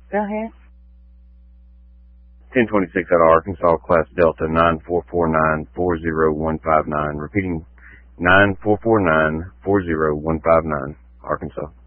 Go ahead. 1026 out of Arkansas, Class Delta 944940159. Repeating 944940159, Arkansas.